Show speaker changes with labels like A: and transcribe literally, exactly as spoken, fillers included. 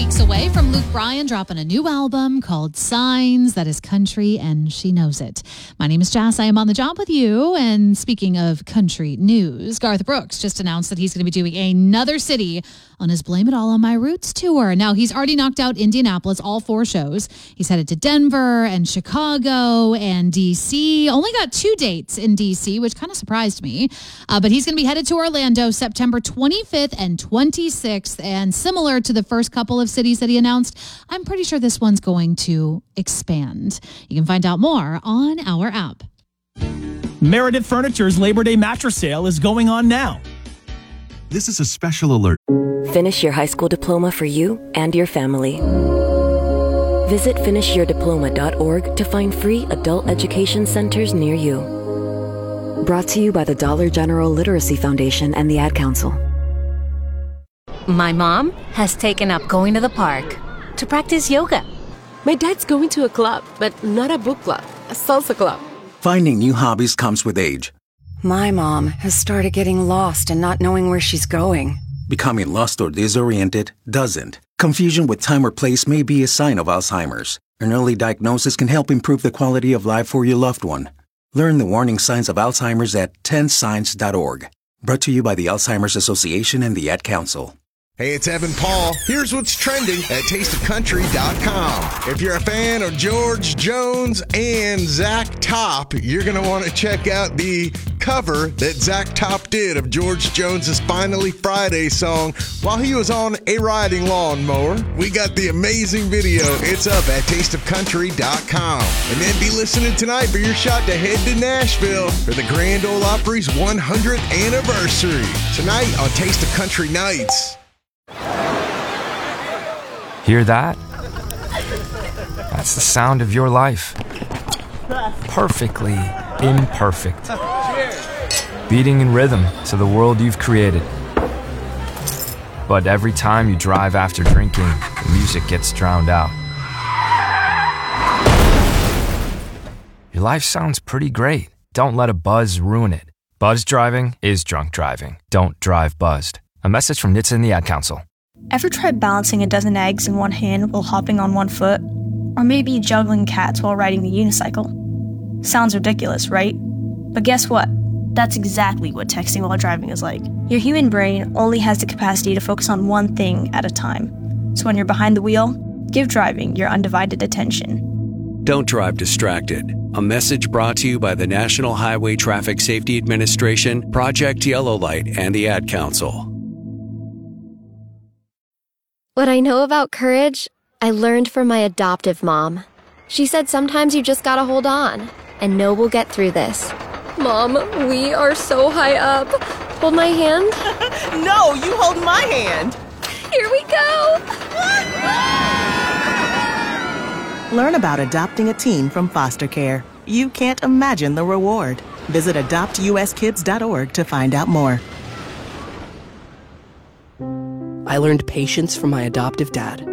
A: weeks away from Luke Bryan dropping a new album called Signs that is country, and she knows it. My name is Jess. I am on the job with you. And speaking of country news, Garth Brooks just announced that he's going to be doing another city on his Blame It All on My Roots tour. Now, he's already knocked out Indianapolis, all four shows. He's headed to Denver and Chicago and D C. Only got two dates in D C, which kind of surprised me. Uh, but he's going to be headed to Orlando September twenty-fifth and twenty-sixth. And similar to the first couple of cities that he announced, I'm pretty sure this one's going to expand. You can find out more on our app.
B: Meredith Furniture's Labor Day mattress sale is going on now.
C: This is a special alert.
D: Finish your high school diploma for you and your family. Visit finish your diploma dot org to find free adult education centers near you. Brought to you by the Dollar General Literacy Foundation and the Ad Council.
E: My mom has taken up going to the park to practice yoga.
F: My dad's going to a club, but not a book club, a salsa club.
G: Finding new hobbies comes with age.
H: My mom has started getting lost and not knowing where she's going.
G: Becoming lost or disoriented doesn't. Confusion with time or place may be a sign of Alzheimer's. An early diagnosis can help improve the quality of life for your loved one. Learn the warning signs of Alzheimer's at ten signs dot org. Brought to you by the Alzheimer's Association and the Ad Council.
I: Hey, it's Evan Paul. Here's what's trending at taste of country dot com. If you're a fan of George Jones and Zach Top, you're going to want to check out the cover that Zach Top did of George Jones's Finally Friday song while he was on a riding lawnmower. We got the amazing video. It's up at taste of country dot com. And then be listening tonight for your shot to head to Nashville for the Grand Ole Opry's one hundredth anniversary. Tonight on Taste of Country Nights.
J: Hear that? That's the sound of your life. Perfectly imperfect. Beating in rhythm to the world you've created. But every time you drive after drinking, the music gets drowned out. Your life sounds pretty great. Don't let a buzz ruin it. Buzz driving is drunk driving. Don't drive buzzed. A message from N H T S A and the Ad Council.
K: Ever tried balancing a dozen eggs in one hand while hopping on one foot? Or maybe juggling cats while riding the unicycle? Sounds ridiculous, right? But guess what? That's exactly what texting while driving is like. Your human brain only has the capacity to focus on one thing at a time. So when you're behind the wheel, give driving your undivided attention.
L: Don't drive distracted. A message brought to you by the National Highway Traffic Safety Administration, Project Yellow Light, and the Ad Council.
M: What I know about courage, I learned from my adoptive mom. She said sometimes you just gotta hold on and know we'll get through this. Mom, we are so high up. Hold my hand.
N: No, you hold my hand.
M: Here we go.
N: Learn about adopting a teen from foster care. You can't imagine the reward. Visit adopt u s kids dot org to find out more.
O: I learned patience from my adoptive dad.